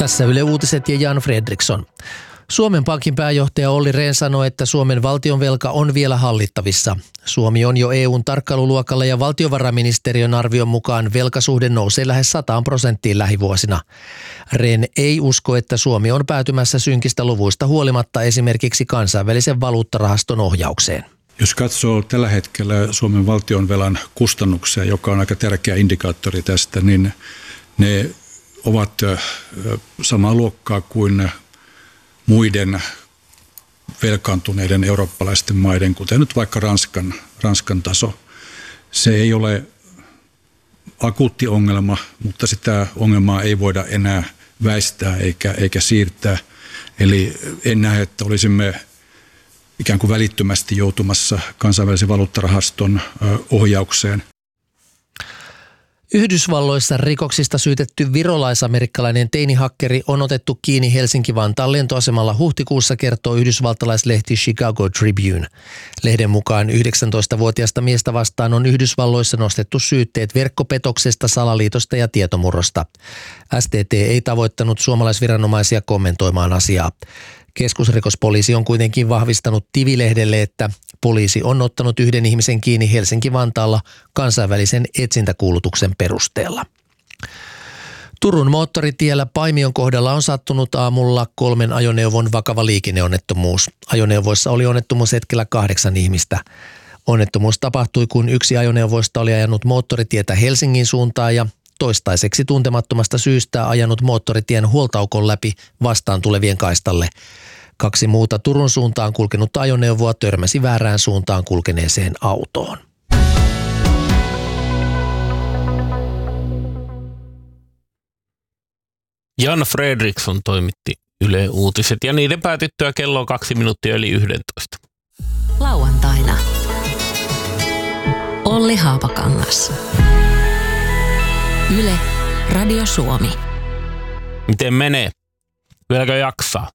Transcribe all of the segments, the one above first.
Tässä Yle Uutiset ja Jan Fredriksson. Suomen Pankin pääjohtaja Olli Rehn sanoi, että Suomen valtionvelka on vielä hallittavissa. Suomi on jo EU:n tarkkailuluokalla ja valtiovarainministeriön arvion mukaan velkasuhde nousee lähes 100% lähivuosina. Rehn ei usko, että Suomi on päätymässä synkistä luvuista huolimatta esimerkiksi kansainvälisen valuuttarahaston ohjaukseen. Jos katsoo tällä hetkellä Suomen valtionvelan kustannuksia, joka on aika tärkeä indikaattori tästä, niin ne ovat samaa luokkaa kuin muiden velkaantuneiden eurooppalaisten maiden, kuten nyt vaikka Ranskan taso. Se ei ole akuutti ongelma, mutta sitä ongelmaa ei voida enää väistää eikä siirtää. Eli en näe, että olisimme ikään kuin välittömästi joutumassa kansainvälisen valuuttarahaston ohjaukseen. Yhdysvalloissa rikoksista syytetty virolaisamerikkalainen teinihakkeri on otettu kiinni Helsinki-Vantaan lentoasemalla huhtikuussa, kertoo yhdysvaltalaislehti Chicago Tribune. Lehden mukaan 19-vuotiaasta miestä vastaan on Yhdysvalloissa nostettu syytteet verkkopetoksesta, salaliitosta ja tietomurrosta. STT ei tavoittanut suomalaisviranomaisia kommentoimaan asiaa. Keskusrikospoliisi on kuitenkin vahvistanut TIVI-lehdelle, että poliisi on ottanut yhden ihmisen kiinni Helsinki-Vantaalla kansainvälisen etsintäkuulutuksen perusteella. Turun moottoritiellä Paimion kohdalla on sattunut aamulla 3 ajoneuvon vakava liikenneonnettomuus. Ajoneuvoissa oli onnettomuushetkellä 8 ihmistä. Onnettomuus tapahtui, kun yksi ajoneuvoista oli ajanut moottoritietä Helsingin suuntaan ja toistaiseksi tuntemattomasta syystä ajanut moottoritien huoltaukon läpi vastaan tulevien kaistalle. 2 muuta Turun suuntaan kulkenutta ajoneuvoa törmäsi väärään suuntaan kulkeneeseen autoon. Jan Fredriksson toimitti Yle Uutiset ja niiden päätyttyä kello on 2 minuuttia yli 11. Lauantaina Olli Haapakangas. Yle Radio Suomi. Miten menee? Vieläkö jaksaa?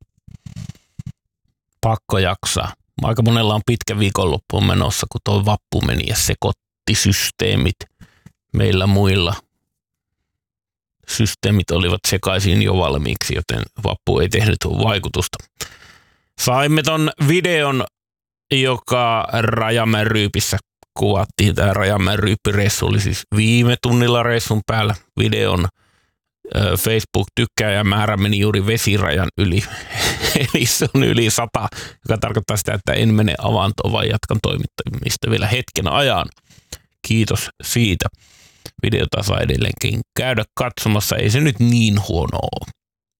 Pakko jaksaa. Aika monella on pitkä viikonloppu menossa, kun tuo vappu meni ja sekoitti systeemit. Meillä muilla systeemit olivat sekaisin jo valmiiksi, joten vappu ei tehnyt vaikutusta. Saimme ton videon, joka Rajamäen Ryypissä kuvattiin. Tämä Rajamäen Ryyppireissu oli siis viime tunnilla reissun päällä. Videon Facebook-tykkääjämäärä meni juuri vesirajan yli. Eli se on yli 100, joka tarkoittaa sitä, että en mene avantoon, vaan jatkan toimittamista vielä hetken ajan. Kiitos siitä. Videota saa edelleenkin käydä katsomassa. Ei se nyt niin huono ole.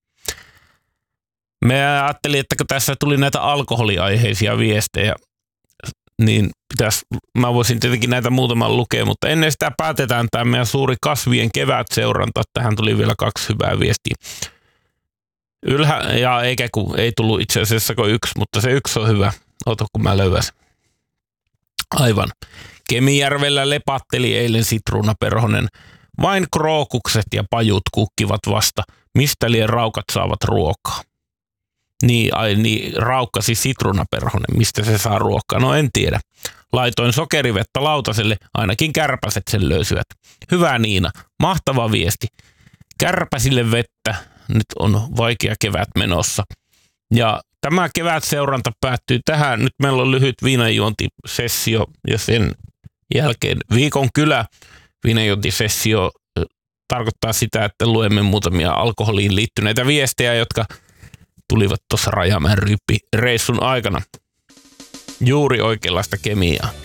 Me ajattelin, että kun tässä tuli näitä alkoholiaiheisia viestejä, niin mä voisin tietenkin näitä muutaman lukea, mutta ennen sitä päätetään tämä meidän suuri kasvien kevätseuranta. Tähän tuli vielä 2 hyvää viestiä. Ei tullut itse asiassa kuin 1, mutta se 1 on hyvä. Ota kun mä löydän. Aivan. Kemijärvellä lepatteli eilen sitruunaperhonen. Vain krookukset ja pajut kukkivat vasta. Mistä liian raukat saavat ruokaa? Niin, raukkasi sitruunaperhonen. Mistä se saa ruokaa? No en tiedä. Laitoin sokerivettä lautaselle, ainakin kärpäset sen löysivät. Hyvä Niina, mahtava viesti. Kärpäsille vettä, nyt on vaikea kevät menossa. Ja tämä kevätseuranta päättyy tähän. Nyt meillä on lyhyt viinanjuontisessio ja sen jälkeen viikon kylä. Viinanjuontisessio tarkoittaa sitä, että luemme muutamia alkoholiin liittyneitä viestejä, jotka tulivat tuossa Rajamäen Ryyppi-reissun aikana. Juuri oikeanlaista kemiaa.